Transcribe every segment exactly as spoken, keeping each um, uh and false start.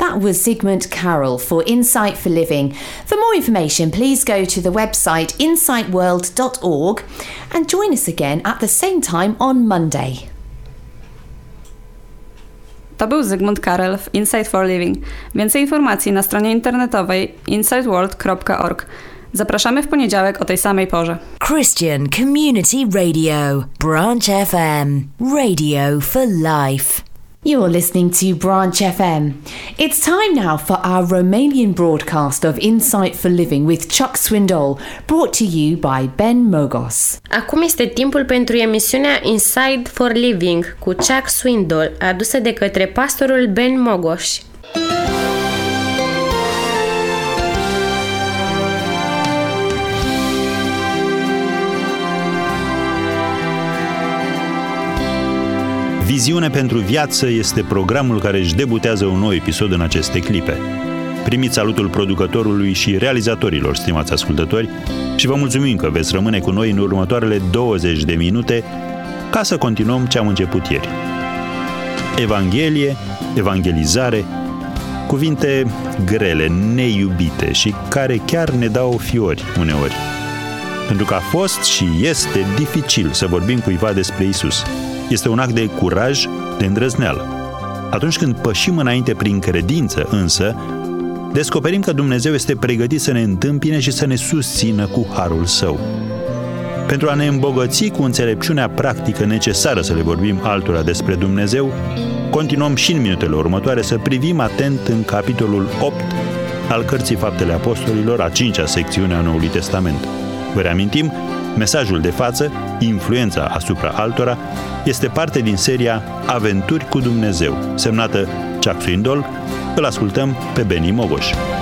That was Zygmunt Carroll for Insight for Living. For more information, please go to the website insight world dot org and join us again at the same time on Monday. To był Zygmunt Carroll w Insight for Living. Więcej informacji na stronie internetowej insight world kropka org. Zapraszamy w poniedziałek o tej samej porze. Christian Community Radio, Branch F M, Radio for Life. You're listening to Branch F M. It's time now for our Romanian broadcast of Insight for Living with Chuck Swindoll, brought to you by Ben Mogos. Acum este timpul pentru emisiunea Insight for Living cu Chuck Swindoll, adusă de către pastorul Ben Mogos. Viziune pentru viață este programul care își debutează un nou episod în aceste clipe. Primiți salutul producătorului și realizatorilor, stimați ascultători, și vă mulțumim că veți rămâne cu noi în următoarele douăzeci de minute ca să continuăm ce am început ieri. Evanghelie, evangelizare, cuvinte grele, neiubite și care chiar ne dau fiori uneori. Pentru că a fost și este dificil să vorbim cuiva despre Isus. Este un act de curaj, de îndrăzneală. Atunci când pășim înainte prin credință, însă, descoperim că Dumnezeu este pregătit să ne întâmpine și să ne susțină cu harul Său. Pentru a ne îmbogăți cu înțelepciunea practică necesară să le vorbim altora despre Dumnezeu, continuăm și în minutele următoare să privim atent în capitolul opt al Cărții Faptele Apostolilor, a cincea secțiune a Noului Testament. Vă reamintim, mesajul de față, influența asupra altora, este parte din seria Aventuri cu Dumnezeu, semnată Chuck Swindoll. Îl ascultăm pe Benny Mogos.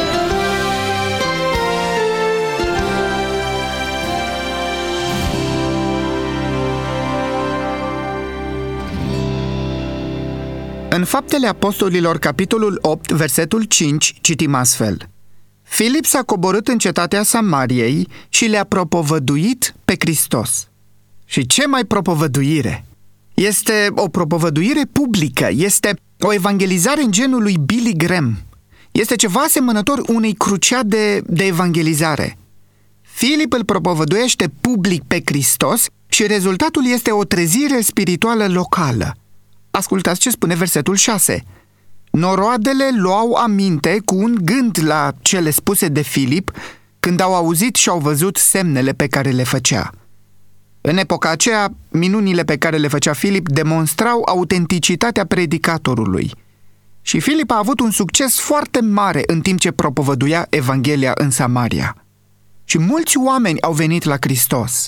În Faptele Apostolilor, capitolul opt, versetul cinci, citim astfel: Filip s-a coborât în cetatea Samariei și le-a propovăduit pe Hristos. Și ce mai propovăduire? Este o propovăduire publică, este o evangelizare în genul lui Billy Graham. Este ceva asemănător unei cruciade de evangelizare. Filip îl propovăduiește public pe Hristos și rezultatul este o trezire spirituală locală. Ascultați ce spune versetul șase. Noroadele luau aminte cu un gând la cele spuse de Filip când au auzit și au văzut semnele pe care le făcea. În epoca aceea, minunile pe care le făcea Filip demonstrau autenticitatea predicatorului. Și Filip a avut un succes foarte mare în timp ce propovăduia Evanghelia în Samaria. Și mulți oameni au venit la Hristos.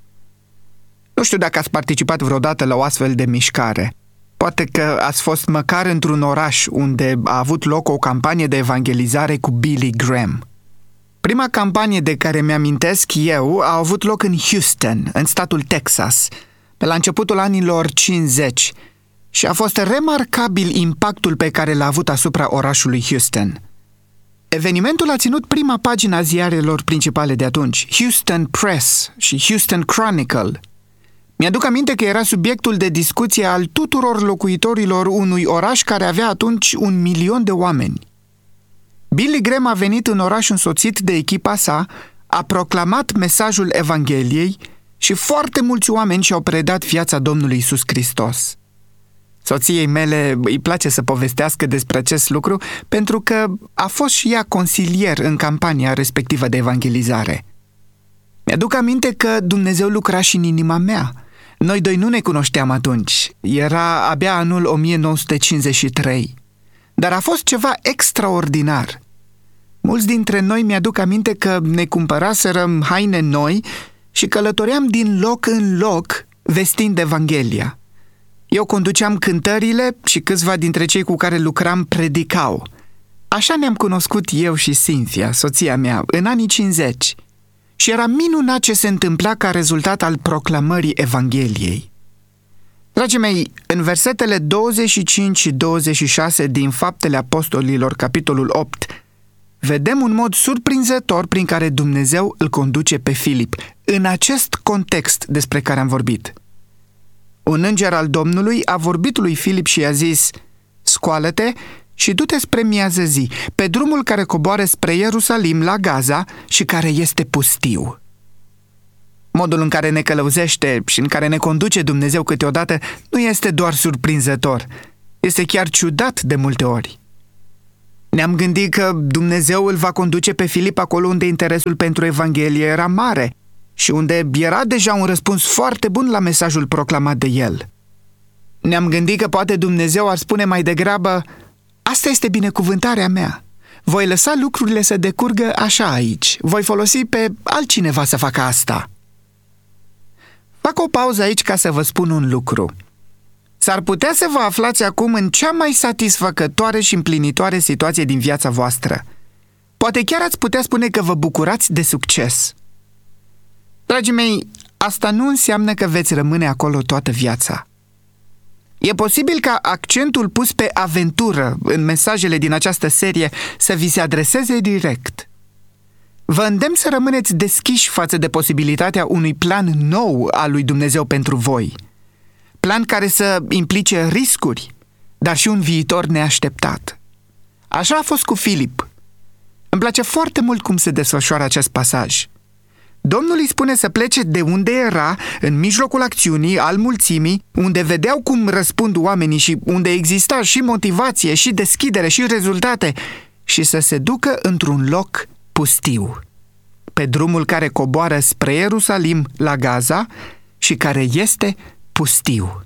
Nu știu dacă ați participat vreodată la o astfel de mișcare. Poate că ați fost măcar într-un oraș unde a avut loc o campanie de evangelizare cu Billy Graham. Prima campanie de care mi-amintesc eu a avut loc în Houston, în statul Texas, pe la începutul anilor cincizeci, și a fost remarcabil impactul pe care l-a avut asupra orașului Houston. Evenimentul a ținut prima pagină a ziarelor principale de atunci, Houston Press și Houston Chronicle. Mi-aduc aminte că era subiectul de discuție al tuturor locuitorilor unui oraș care avea atunci un milion de oameni. Billy Graham a venit în oraș însoțit de echipa sa, a proclamat mesajul Evangheliei și foarte mulți oameni și-au predat viața Domnului Iisus Hristos. Soției mele îi place să povestească despre acest lucru pentru că a fost și ea consilier în campania respectivă de evangelizare. Mi-aduc aminte că Dumnezeu lucra și în inima mea. Noi doi nu ne cunoșteam atunci, era abia anul o mie nouă sute cincizeci și trei. Dar a fost ceva extraordinar. Mulți dintre noi mi-aduc aminte că ne cumpăraserăm haine noi și călătoream din loc în loc vestind Evanghelia. Eu conduceam cântările și câțiva dintre cei cu care lucram predicau. Așa ne-am cunoscut eu și Cynthia, soția mea, în anii cincizeci. Și era minunat ce se întâmpla ca rezultat al proclamării Evangheliei. Dragii mei, în versetele douăzeci și cinci și douăzeci și șase din Faptele Apostolilor, capitolul opt, vedem un mod surprinzător prin care Dumnezeu îl conduce pe Filip, în acest context despre care am vorbit. Un înger al Domnului a vorbit lui Filip și i-a zis: scoală-te și du-te spre miază zi, pe drumul care coboară spre Ierusalim la Gaza și care este pustiu. Modul în care ne călăuzește și în care ne conduce Dumnezeu câteodată nu este doar surprinzător, este chiar ciudat de multe ori. Ne-am gândit că Dumnezeu îl va conduce pe Filip acolo unde interesul pentru Evanghelie era mare și unde era deja un răspuns foarte bun la mesajul proclamat de el. Ne-am gândit că poate Dumnezeu ar spune mai degrabă: asta este binecuvântarea mea. Voi lăsa lucrurile să decurgă așa aici. Voi folosi pe altcineva să facă asta. Fac o pauză aici ca să vă spun un lucru. S-ar putea să vă aflați acum în cea mai satisfăcătoare și împlinitoare situație din viața voastră. Poate chiar ați putea spune că vă bucurați de succes. Dragii mei, asta nu înseamnă că veți rămâne acolo toată viața. E posibil ca accentul pus pe aventură în mesajele din această serie să vi se adreseze direct. Vă îndemn să rămâneți deschiși față de posibilitatea unui plan nou al lui Dumnezeu pentru voi. Plan care să implice riscuri, dar și un viitor neașteptat. Așa a fost cu Filip. Îmi place foarte mult cum se desfășoară acest pasaj. Domnul îi spune să plece de unde era, în mijlocul acțiunii, al mulțimii, unde vedeau cum răspund oamenii și unde exista și motivație, și deschidere, și rezultate, și să se ducă într-un loc pustiu, pe drumul care coboară spre Ierusalim la Gaza și care este pustiu.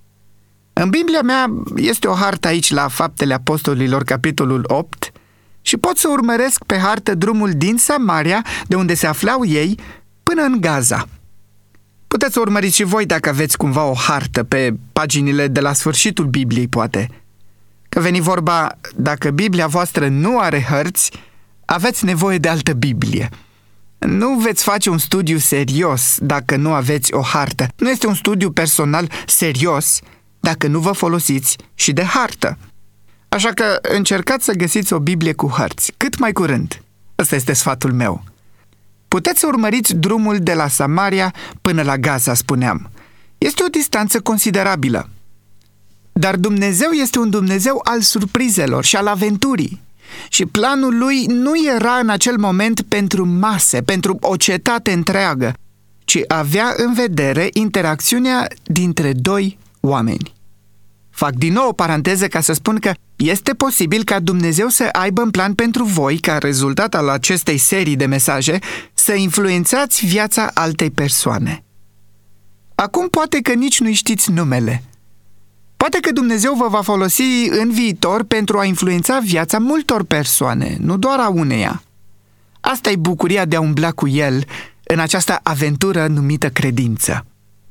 În Biblia mea este o hartă aici la Faptele Apostolilor, capitolul opt, și pot să urmăresc pe hartă drumul din Samaria, de unde se aflau ei, până în Gaza. Puteți să urmăriți și voi dacă aveți cumva o hartă pe paginile de la sfârșitul Bibliei, poate. Că veni vorba, dacă Biblia voastră nu are hărți, aveți nevoie de altă Biblie. Nu veți face un studiu serios dacă nu aveți o hartă. Nu este un studiu personal serios dacă nu vă folosiți și de hartă. Așa că încercați să găsiți o Biblie cu hărți, cât mai curând. Ăsta este sfatul meu. Puteți să urmăriți drumul de la Samaria până la Gaza, spuneam. Este o distanță considerabilă. Dar Dumnezeu este un Dumnezeu al surprizelor și al aventurii. Și planul lui nu era în acel moment pentru mase, pentru o cetate întreagă, ci avea în vedere interacțiunea dintre doi oameni. Fac din nou o paranteză ca să spun că este posibil ca Dumnezeu să aibă în plan pentru voi, ca rezultat al acestei serii de mesaje, să influențați viața altei persoane. Acum poate că nici nu știți numele. Poate că Dumnezeu vă va folosi în viitor pentru a influența viața multor persoane, nu doar a uneia. Asta e bucuria de a umbla cu El în această aventură numită credință.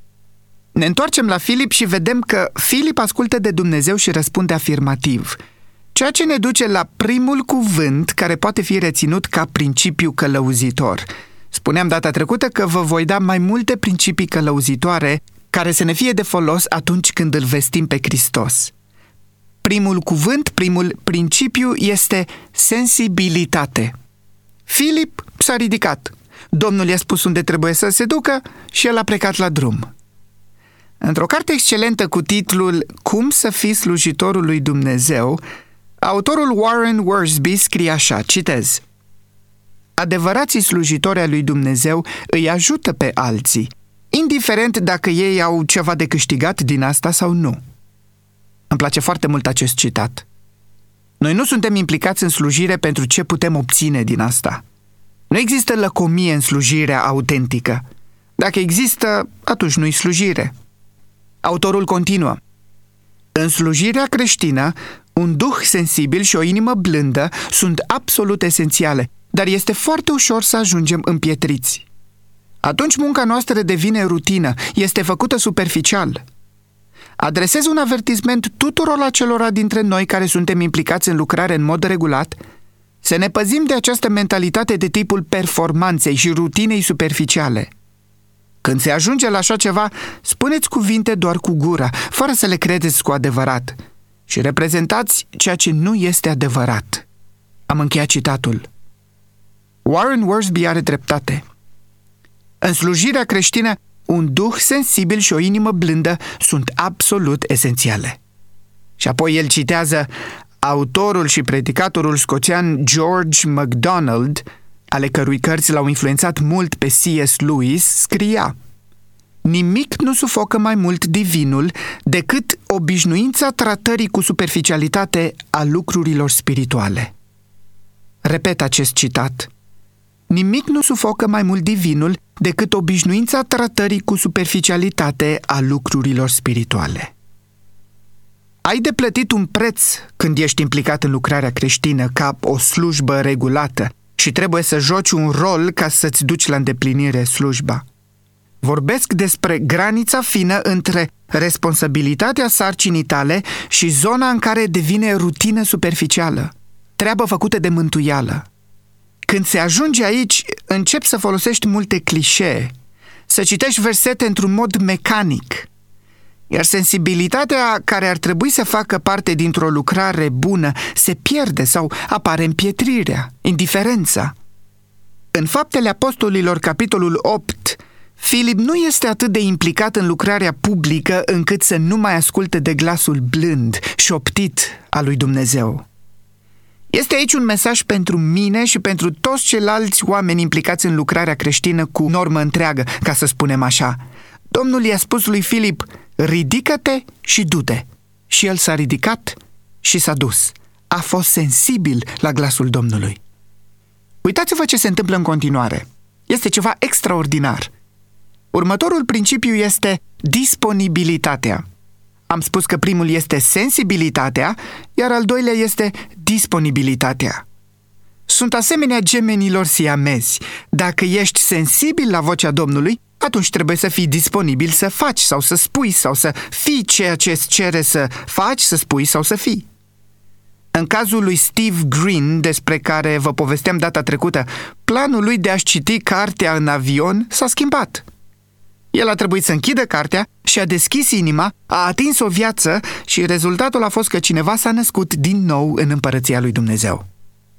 Ne întoarcem la Filip și vedem că Filip ascultă de Dumnezeu și răspunde afirmativ, ceea ce ne duce la primul cuvânt care poate fi reținut ca principiu călăuzitor. Spuneam data trecută că vă voi da mai multe principii călăuzitoare care să ne fie de folos atunci când îl vestim pe Hristos. Primul cuvânt, primul principiu este sensibilitate. Filip s-a ridicat. Domnul i-a spus unde trebuie să se ducă și el a plecat la drum. Într-o carte excelentă cu titlul Cum să fii slujitorul lui Dumnezeu, autorul Warren Wiersbe scrie așa, citez: adevărații slujitori ai lui Dumnezeu îi ajută pe alții, indiferent dacă ei au ceva de câștigat din asta sau nu. Îmi place foarte mult acest citat. Noi nu suntem implicați în slujire pentru ce putem obține din asta. Nu există lăcomie în slujirea autentică. Dacă există, atunci nu-i slujire. Autorul continuă: în slujirea creștină, un duh sensibil și o inimă blândă sunt absolut esențiale, dar este foarte ușor să ajungem împietriți. Atunci munca noastră devine rutină, este făcută superficial. Adresez un avertisment tuturor acelora dintre noi care suntem implicați în lucrare în mod regulat, să ne păzim de această mentalitate de tipul performanței și rutinei superficiale. Când se ajunge la așa ceva, spuneți cuvinte doar cu gura, fără să le credeți cu adevărat, și reprezentați ceea ce nu este adevărat. Am încheiat citatul. Warren Wiersbe are dreptate. În slujirea creștină, un duh sensibil și o inimă blândă sunt absolut esențiale. Și apoi el citează: Autorul și predicatorul scoțian George MacDonald, ale cărui cărți l-au influențat mult pe C S Lewis, scria: nimic nu sufocă mai mult divinul decât obișnuința tratării cu superficialitate a lucrurilor spirituale. Repet acest citat. Nimic nu sufocă mai mult divinul decât obișnuința tratării cu superficialitate a lucrurilor spirituale. Ai de plătit un preț când ești implicat în lucrarea creștină ca o slujbă regulată și trebuie să joci un rol ca să-ți duci la îndeplinire slujba. Vorbesc despre granița fină între responsabilitatea sarcinii tale și zona în care devine rutină superficială, treabă făcută de mântuială. Când se ajunge aici, începi să folosești multe clișee, să citești versete într-un mod mecanic, iar sensibilitatea care ar trebui să facă parte dintr-o lucrare bună se pierde sau apare împietrirea, indiferența. În Faptele Apostolilor, capitolul opt, Filip nu este atât de implicat în lucrarea publică încât să nu mai asculte de glasul blând, șoptit al lui Dumnezeu. Este aici un mesaj pentru mine și pentru toți ceilalți oameni implicați în lucrarea creștină cu normă întreagă, ca să spunem așa. Domnul i-a spus lui Filip: ridică-te și du-te. Și el s-a ridicat și s-a dus. A fost sensibil la glasul Domnului. Uitați-vă ce se întâmplă în continuare. Este ceva extraordinar. Următorul principiu este disponibilitatea. Am spus că primul este sensibilitatea, iar al doilea este disponibilitatea. Sunt asemenea gemenilor siamezi. Dacă ești sensibil la vocea Domnului, atunci trebuie să fii disponibil să faci sau să spui sau să fii ceea ce îți cere să faci, să spui sau să fii. În cazul lui Steve Green, despre care vă povesteam data trecută, planul lui de a-și citi cartea în avion s-a schimbat. El a trebuit să închidă cartea și a deschis inima, a atins o viață și rezultatul a fost că cineva s-a născut din nou în împărăția lui Dumnezeu.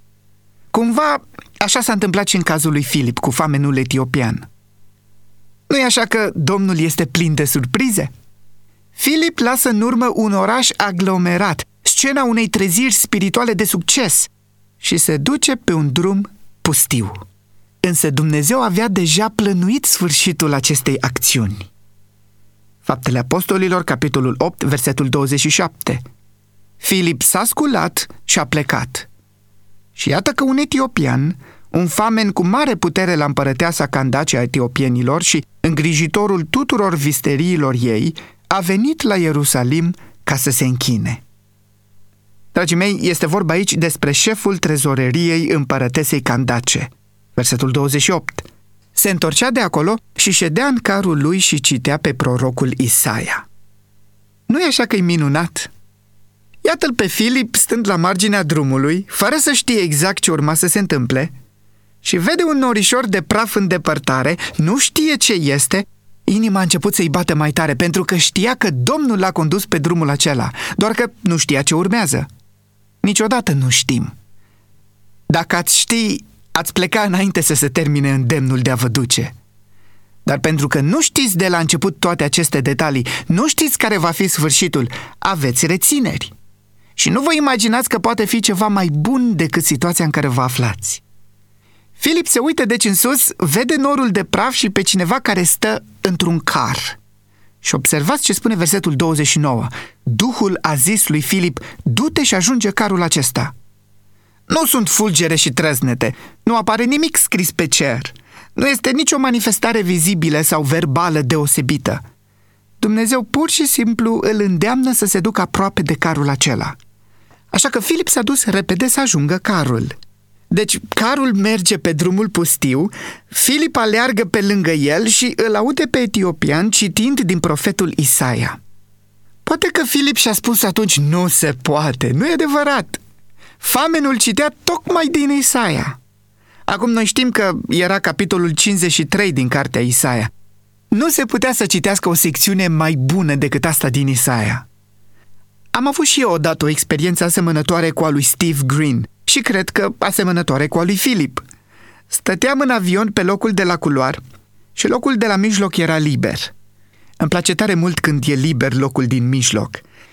Cumva, așa s-a întâmplat și în cazul lui Filip cu famenul etiopian. Nu-i așa că Domnul este plin de surprize? Filip lasă în urmă un oraș aglomerat, scena unei treziri spirituale de succes, și se duce pe un drum pustiu. Însă Dumnezeu avea deja plănuit sfârșitul acestei acțiuni. Faptele Apostolilor, capitolul opt, versetul douăzeci și șapte. Filip s-a sculat și a plecat. Și iată că un etiopian, un famen cu mare putere la împărăteasa Candace a etiopienilor și îngrijitorul tuturor visteriilor ei, a venit la Ierusalim ca să se închine. Dragii mei, este vorba aici despre șeful trezoreriei împărătesei Candace. Versetul douăzeci și opt. Se întorcea de acolo și ședea în carul lui și citea pe prorocul Isaia. Nu-i așa că e minunat? Iată-l pe Filip stând la marginea drumului, fără să știe exact ce urma să se întâmple, și vede un norișor de praf în depărtare, nu știe ce este. Inima a început să-i bată mai tare, pentru că știa că Domnul l-a condus pe drumul acela, doar că nu știa ce urmează. Niciodată nu știm. Dacă ați ști, ați pleca înainte să se termine îndemnul de a vă duce. Dar pentru că nu știți de la început toate aceste detalii, nu știți care va fi sfârșitul, aveți rețineri. Și nu vă imaginați că poate fi ceva mai bun decât situația în care vă aflați. Filip se uită deci în sus, vede norul de praf și pe cineva care stă într-un car. Și observați ce spune versetul douăzeci și nouă. Duhul a zis lui Filip: du-te și ajunge carul acesta. Nu sunt fulgere și trăznete, nu apare nimic scris pe cer, nu este nicio manifestare vizibilă sau verbală deosebită. Dumnezeu pur și simplu îl îndeamnă să se ducă aproape de carul acela. Așa că Filip s-a dus repede să ajungă carul. Deci carul merge pe drumul pustiu, Filip aleargă pe lângă el și îl aude pe etiopian citind din profetul Isaia. Poate că Filip și-a spus atunci: nu se poate, nu e adevărat. Famenul citea tocmai din Isaia. Acum noi știm că era capitolul cincizeci și trei din cartea Isaia. Nu se putea să citească o secțiune mai bună decât asta din Isaia. Am avut și eu odată o experiență asemănătoare cu a lui Steve Green și cred că asemănătoare cu a lui Filip. Stăteam în avion pe locul de la culoar și locul de la mijloc era liber. Îmi place tare mult când e liber locul din mijloc.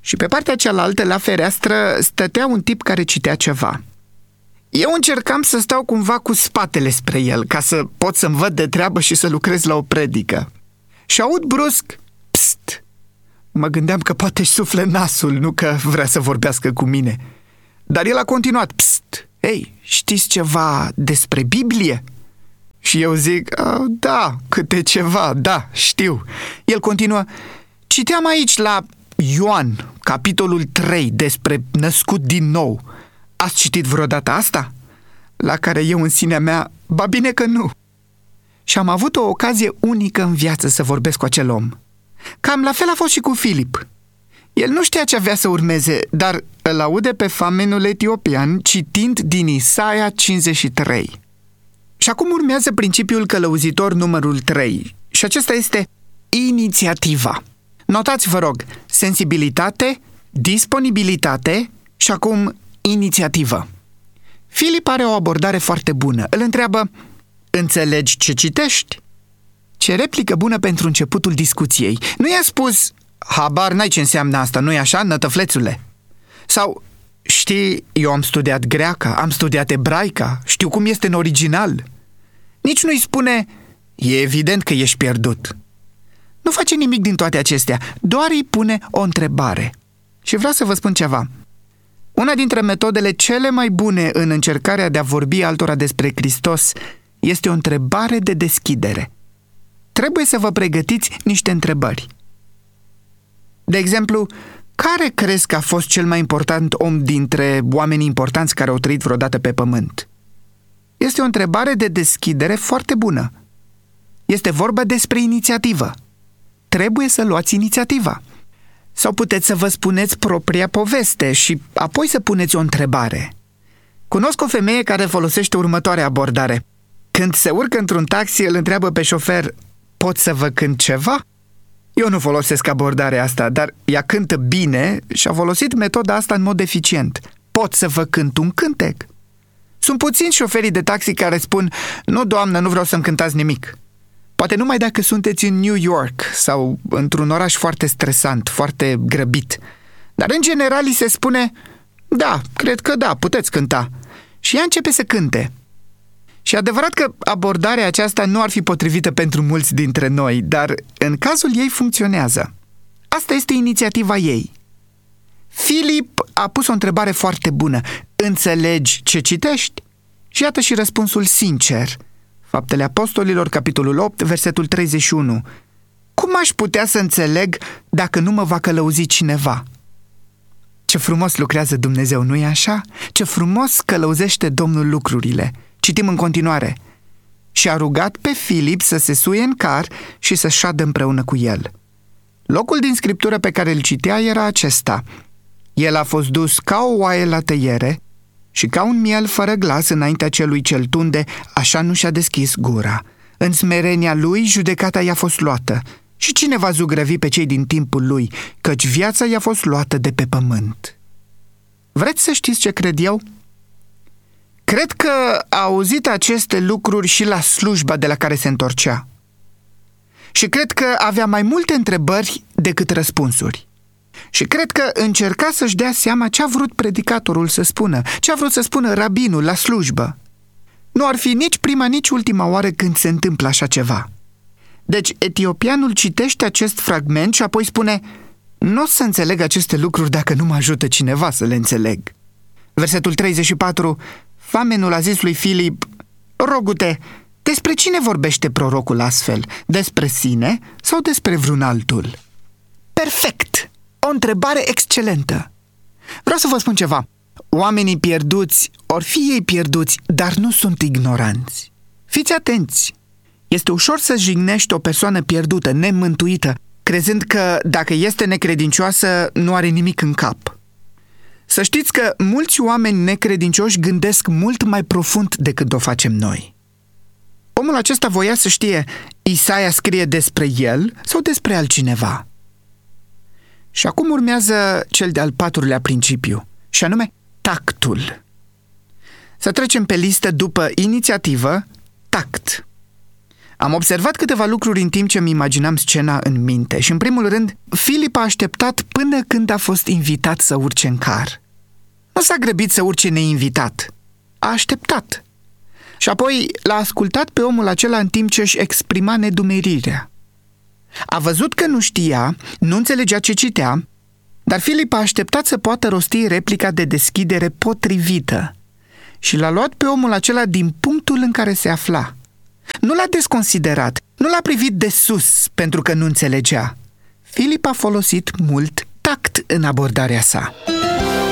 Și pe partea cealaltă, la fereastră, stătea un tip care citea ceva. Eu încercam să stau cumva cu spatele spre el, ca să pot să-mi văd de treabă și să lucrez la o predică. Și aud brusc, pst! Mă gândeam că poate își suflă nasul, nu că vrea să vorbească cu mine. Dar el a continuat, pst! Ei, știți ceva despre Biblie? Și eu zic, da, câte ceva, da, știu. El continuă, citeam aici la Ioan, capitolul trei, despre născut din nou. Ați citit vreodată asta? La care eu în sinea mea, ba bine că nu. Și am avut o ocazie unică în viață să vorbesc cu acel om. Cam la fel a fost și cu Filip. El nu știa ce avea să urmeze, dar îl aude pe famenul etiopian citind din Isaia cincizeci și trei. Și acum urmează principiul călăuzitor numărul trei. Și acesta este inițiativa. Notați, vă rog, sensibilitate, disponibilitate și acum inițiativă. Filip are o abordare foarte bună. Îl întreabă, înțelegi ce citești? Ce replică bună pentru începutul discuției. Nu i-a spus, habar n-ai ce înseamnă asta, nu-i așa, nătăflețule? Sau, știi, eu am studiat greaca, am studiat ebraica, știu cum este în original. Nici nu-i spune, e evident că ești pierdut. Nu face nimic din toate acestea, doar îi pune o întrebare. Și vreau să vă spun ceva. Una dintre metodele cele mai bune în încercarea de a vorbi altora despre Hristos este o întrebare de deschidere. Trebuie să vă pregătiți niște întrebări. De exemplu, care crezi că a fost cel mai important om dintre oamenii importanți care au trăit vreodată pe pământ? Este o întrebare de deschidere foarte bună. Este vorba despre inițiativă. Trebuie să luați inițiativa. Sau puteți să vă spuneți propria poveste și apoi să puneți o întrebare. Cunosc o femeie care folosește următoarea abordare. Când se urcă într-un taxi, îl întreabă pe șofer, pot să vă cânt ceva? Eu nu folosesc abordarea asta, dar ea cântă bine și a folosit metoda asta în mod eficient. Pot să vă cânt un cântec? Sunt puțini șoferii de taxi care spun, nu, doamnă, nu vreau să-mi cântați nimic. Poate numai dacă sunteți în New York sau într-un oraș foarte stresant, foarte grăbit. Dar în general îi se spune, da, cred că da, puteți cânta. Și ea începe să cânte. Și adevărat că abordarea aceasta nu ar fi potrivită pentru mulți dintre noi, dar în cazul ei funcționează. Asta este inițiativa ei. Filip a pus o întrebare foarte bună. Înțelegi ce citești? Și iată și răspunsul sincer. Faptele Apostolilor, capitolul opt, versetul treizeci și unu. Cum aș putea să înțeleg dacă nu mă va călăuzi cineva? Ce frumos lucrează Dumnezeu, nu-i așa? Ce frumos călăuzește Domnul lucrurile. Citim în continuare. Și a rugat pe Filip să se suie în car și să șadă împreună cu el. Locul din scriptură pe care îl citea era acesta. El a fost dus ca o oaie la tăiere și ca un miel fără glas înaintea celui ce-l tunde, așa nu și-a deschis gura. În smerenia lui, judecata i-a fost luată. Și cine va zugrăvi pe cei din timpul lui, căci viața i-a fost luată de pe pământ? Vreți să știți ce cred eu? Cred că a auzit aceste lucruri și la slujba de la care se întorcea. Și cred că avea mai multe întrebări decât răspunsuri. Și cred că încerca să-și dea seama ce a vrut predicatorul să spună, ce a vrut să spună rabinul la slujbă. Nu ar fi nici prima, nici ultima oară când se întâmplă așa ceva. Deci etiopianul citește acest fragment și apoi spune, nu o să înțeleg aceste lucruri dacă nu mă ajută cineva să le înțeleg. Versetul treizeci și patru, famenul a zis lui Filip, rogu-te, despre cine vorbește prorocul astfel? Despre sine sau despre vreun altul? Perfect! O întrebare excelentă! Vreau să vă spun ceva. Oamenii pierduți, or fi ei pierduți, dar nu sunt ignoranți. Fiți atenți! Este ușor să jignești o persoană pierdută, nemântuită, crezând că dacă este necredincioasă, nu are nimic în cap. Să știți că mulți oameni necredincioși gândesc mult mai profund decât o facem noi. Omul acesta voia să știe, Isaia scrie despre el sau despre altcineva? Și acum urmează cel de-al patrulea principiu, și anume tactul. Să trecem pe listă după inițiativă, tact. Am observat câteva lucruri în timp ce îmi imaginam scena în minte și, în primul rând, Filip a așteptat până când a fost invitat să urce în car. Nu s-a grăbit să urce neinvitat. A așteptat. Și apoi l-a ascultat pe omul acela în timp ce își exprima nedumerirea. A văzut că nu știa, nu înțelegea ce citea, dar Filip a așteptat să poată rosti replica de deschidere potrivită și l-a luat pe omul acela din punctul în care se afla. Nu l-a desconsiderat, nu l-a privit de sus pentru că nu înțelegea. Filip a folosit mult tact în abordarea sa.